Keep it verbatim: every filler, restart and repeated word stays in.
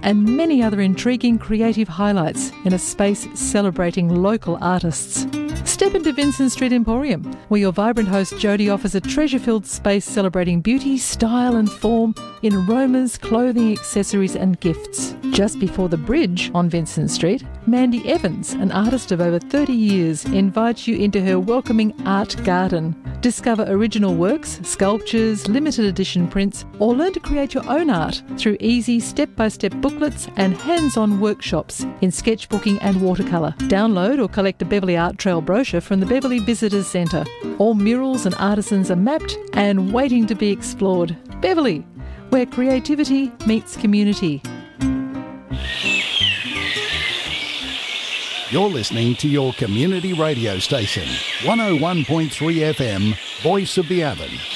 and many other intriguing creative highlights in a space celebrating local artists. Step into Vincent Street Emporium, where your vibrant host Jodie offers a treasure-filled space celebrating beauty, style and form in aromas, clothing, accessories and gifts. Just before the bridge on Vincent Street, Mandy Evans, an artist of over thirty years, invites you into her welcoming art garden. Discover original works, sculptures, limited edition prints, or learn to create your own art through easy step-by-step booklets and hands-on workshops in sketchbooking and watercolour. Download or collect a Beverley Art Trail brochure from the Beverley Visitors Centre. All murals and artisans are mapped and waiting to be explored. Beverley, where creativity meets community. You're listening to your community radio station, one oh one point three F M, Voice of the Avon.